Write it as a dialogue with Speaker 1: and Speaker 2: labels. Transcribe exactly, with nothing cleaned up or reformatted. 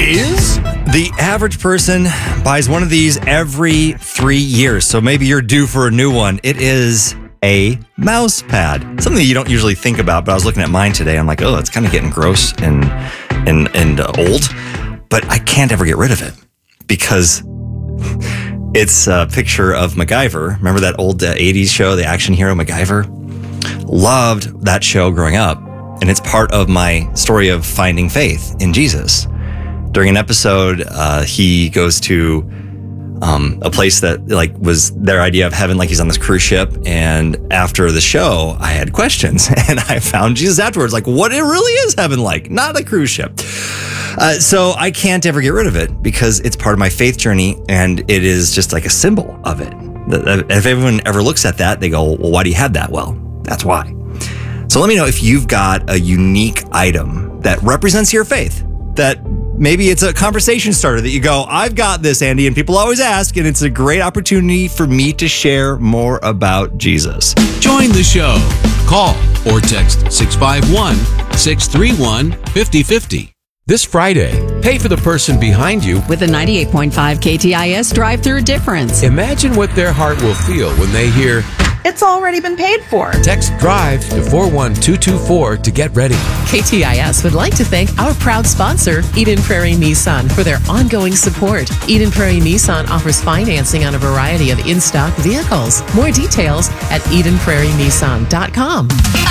Speaker 1: is?
Speaker 2: The average person buys one of these every three years, so maybe you're due for a new one. It is a mouse pad. Something you don't usually think about, but I was looking at mine today. I'm like, oh, it's kind of getting gross and and and uh, old, but I can't ever get rid of it because it's a picture of MacGyver. Remember that old uh, eighties show, the action hero MacGyver? Loved that show growing up, and it's part of my story of finding faith in Jesus. During an episode, uh, he goes to um, a place that like was their idea of heaven, like he's on this cruise ship. And after the show, I had questions, and I found Jesus afterwards, like what it really is heaven like, not a cruise ship. Uh, so I can't ever get rid of it because it's part of my faith journey, and it is just like a symbol of it. If everyone ever looks at that, they go, well, why do you have that? Well, that's why. So let me know if you've got a unique item that represents your faith, that maybe it's a conversation starter that you go, I've got this, Andy, and people always ask, and it's a great opportunity for me to share more about Jesus.
Speaker 1: Join the show. Call or text six five one, six three one, five zero five zero. This Friday, pay for the person behind you
Speaker 3: with a ninety-eight point five K T I S drive-through difference.
Speaker 1: Imagine what their heart will feel when they hear,
Speaker 4: it's already been paid for.
Speaker 1: Text DRIVE to four one two two four to get ready.
Speaker 5: K T I S would like to thank our proud sponsor, Eden Prairie Nissan, for their ongoing support. Eden Prairie Nissan offers financing on a variety of in-stock vehicles. More details at eden prairie nissan dot com.